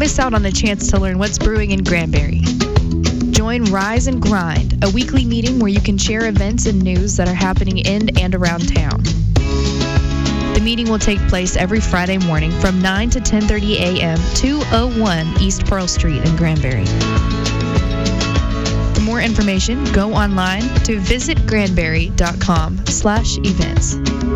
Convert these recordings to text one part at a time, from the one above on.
miss out on the chance to learn what's brewing in Granbury. Join Rise and Grind, a weekly meeting where you can share events and news that are happening in and around town. The meeting will take place every Friday morning from 9 to 10:30 a.m. 201 East Pearl Street in Granbury. For more information, go online to visitgranbury.com/events.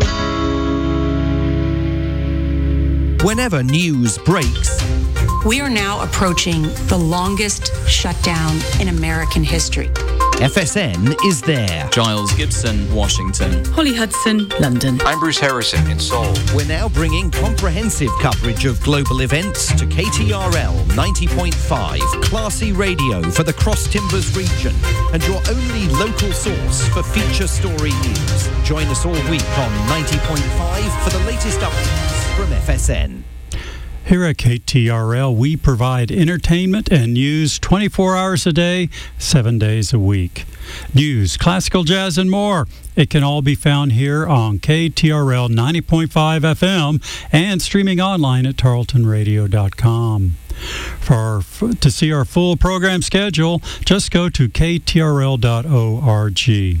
Whenever news breaks, we are now approaching the longest shutdown in American history. FSN is there. Giles Gibson, Washington. Holly Hudson, London. I'm Bruce Harrison in Seoul. We're now bringing comprehensive coverage of global events to KTRL 90.5, classy radio for the Cross Timbers region, and your only local source for feature story news. Join us all week on 90.5 for the latest updates from FSN. Here at KTRL, we provide entertainment and news 24 hours a day, 7 days a week. News, classical jazz, and more. It can all be found here on KTRL 90.5 FM and streaming online at tarletonradio.com. To see our full program schedule, just go to ktrl.org.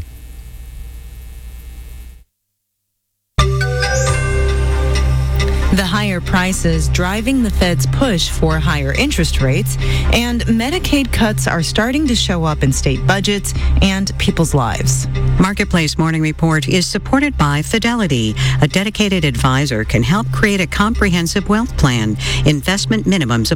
The higher prices driving the Fed's push for higher interest rates, and Medicaid cuts are starting to show up in state budgets and people's lives. Marketplace Morning Report is supported by Fidelity. A dedicated advisor can help create a comprehensive wealth plan. Investment minimums